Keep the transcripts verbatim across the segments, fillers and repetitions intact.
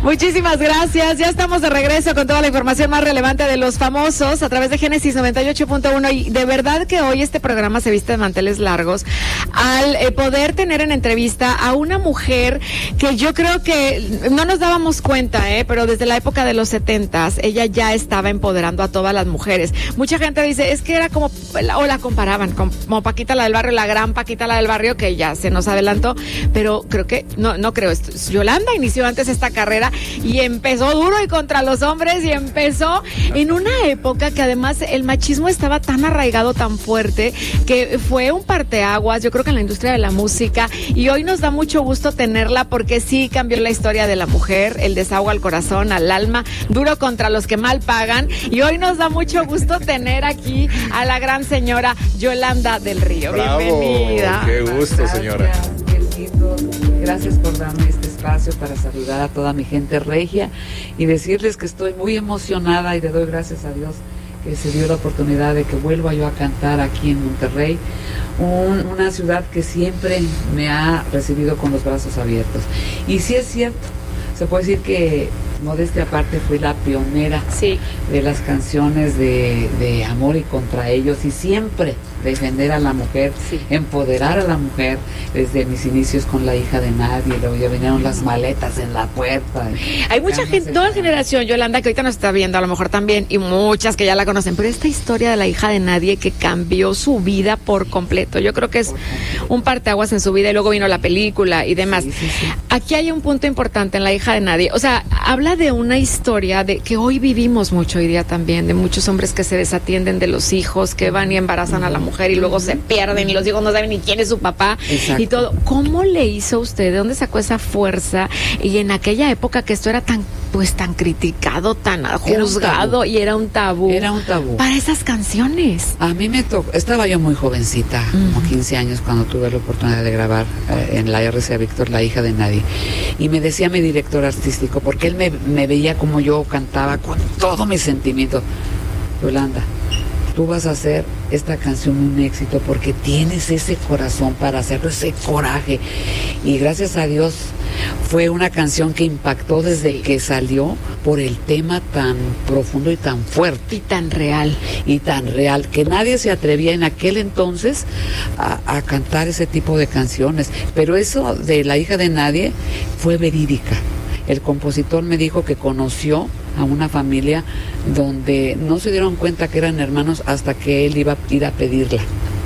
Muchísimas gracias. Ya estamos de regreso con toda la información más relevante de los famosos a través de Génesis noventa y ocho punto uno. Y de verdad que hoy este programa se viste de manteles largos al eh, poder tener en entrevista a una mujer que yo creo que no nos dábamos cuenta, eh, pero desde la época de los setentas ella ya estaba empoderando a todas las mujeres. Mucha gente dice, es que era como, o la comparaban como Paquita la del barrio, la gran Paquita la del barrio, que ya se nos adelantó, pero creo que, no, no creo, Yolanda inició antes esta carrera y empezó duro y contra los hombres y empezó en una época que además el machismo estaba tan arraigado, tan fuerte, que fue un parteaguas, yo creo que en la industria de la música, y hoy nos da mucho gusto tenerla porque sí cambió la historia de la mujer, el desahogo al corazón, al alma, duro contra los que mal pagan, y hoy nos da mucho gusto tener aquí a la gran señora Yolanda del Río. Bravo, bienvenida. Qué gusto, Gracias, señora. Qué lindo. Gracias por darme este espacio para saludar a toda mi gente regia y decirles que estoy muy emocionada y le doy gracias a Dios que se dio la oportunidad de que vuelva yo a cantar aquí en Monterrey, un, una ciudad que siempre me ha recibido con los brazos abiertos. Y sí es cierto, se puede decir que, modestia aparte, fui la pionera sí. de las canciones de, de amor y contra ellos, y siempre defender a la mujer, sí. empoderar a la mujer desde mis inicios con La hija de nadie, luego ya vinieron Las maletas en la puerta. Hay mucha gente, toda la generación, Yolanda, que ahorita nos está viendo, a lo mejor también, y muchas que ya la conocen, pero esta historia de La hija de nadie que cambió su vida por completo, yo creo que es un parteaguas en su vida, y luego vino la película y demás. Sí, sí, sí. Aquí hay un punto importante en La hija de nadie, o sea, habla de una historia de que hoy vivimos mucho hoy día también, de muchos hombres que se desatienden de los hijos, que van y embarazan a la mujer y luego se pierden y los hijos no saben ni quién es su papá. Exacto. Y todo. ¿Cómo le hizo usted? ¿De dónde sacó esa fuerza? Y en aquella época que esto era tan, pues tan criticado, tan juzgado, y era un tabú. Era un tabú. Para esas canciones. A mí me tocó, estaba yo muy jovencita, uh-huh. como quince años, cuando tuve la oportunidad de grabar eh, en la R C A Víctor, La hija de nadie. Y me decía mi director artístico, porque él me, me veía como yo cantaba con todo mi sentimiento: Yolanda, tú vas a hacer esta canción un éxito porque tienes ese corazón para hacerlo, ese coraje. Y gracias a Dios fue una canción que impactó desde que salió por el tema tan profundo y tan fuerte. Y tan real. Y tan real, que nadie se atrevía en aquel entonces a, a cantar ese tipo de canciones. Pero eso de La hija de nadie fue verídica. El compositor me dijo que conoció a una familia donde no se dieron cuenta que eran hermanos hasta que él iba a ir a pedirla.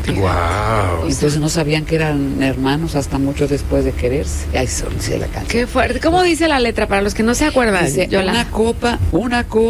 Wow. Entonces no sabían que eran hermanos hasta mucho después de quererse. Ahí se dice la canción. Qué fuerte. ¿Cómo dice la letra para los que no se acuerdan? Dice, una copa, una copa.